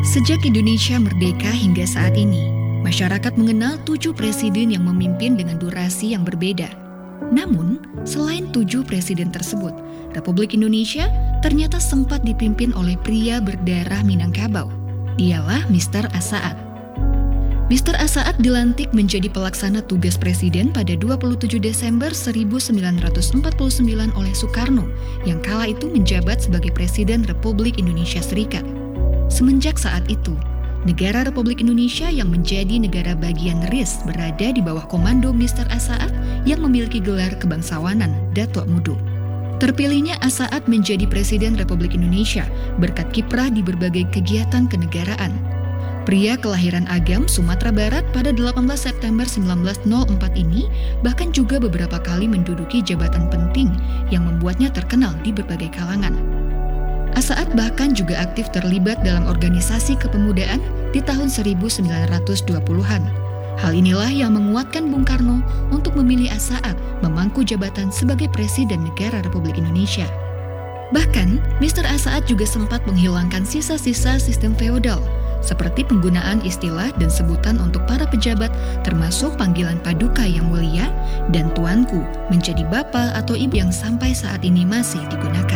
Sejak Indonesia merdeka hingga saat ini, masyarakat mengenal 7 presiden yang memimpin dengan durasi yang berbeda. Namun, selain 7 presiden tersebut, Republik Indonesia ternyata sempat dipimpin oleh pria berdarah Minangkabau. Dialah Mr. Asaat. Mr. Asaat dilantik menjadi pelaksana tugas presiden pada 27 Desember 1949 oleh Soekarno, yang kala itu menjabat sebagai Presiden Republik Indonesia Serikat. Semenjak saat itu, negara Republik Indonesia yang menjadi negara bagian RIS berada di bawah komando Mr. Asaat yang memiliki gelar kebangsawanan Datuk Mudo. Terpilihnya Asaat menjadi Presiden Republik Indonesia berkat kiprah di berbagai kegiatan kenegaraan. Pria kelahiran Agam, Sumatera Barat pada 18 September 1904 ini bahkan juga beberapa kali menduduki jabatan penting yang membuatnya terkenal di berbagai kalangan. Asaat bahkan juga aktif terlibat dalam organisasi kepemudaan di tahun 1920-an. Hal inilah yang menguatkan Bung Karno untuk memilih Asaat memangku jabatan sebagai Presiden Negara Republik Indonesia. Bahkan, Mr. Asaat juga sempat menghilangkan sisa-sisa sistem feodal, seperti penggunaan istilah dan sebutan untuk para pejabat termasuk panggilan paduka yang mulia dan tuanku menjadi bapak atau ibu yang sampai saat ini masih digunakan.